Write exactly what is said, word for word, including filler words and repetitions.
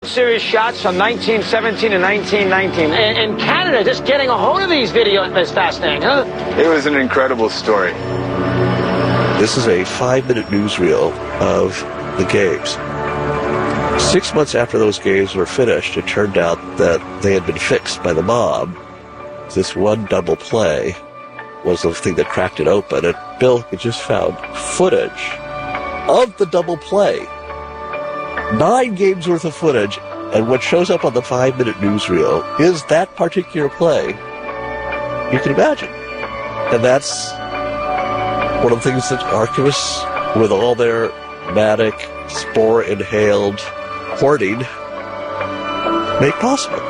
Series shots from nineteen seventeen and nineteen nineteen. And, and Canada, just getting a hold of these videos is fascinating, huh? It was an incredible story. This is a five-minute newsreel of the games. Six months after those games were finished, it turned out that they had been fixed by the mob. This one double play was the thing that cracked it open, and Bill had just found footage of the double play. Nine games worth of footage, and what shows up on the five-minute newsreel is that particular play. You can imagine. And that's one of the things that archivists, with all their manic, spore-inhaled hoarding, make possible.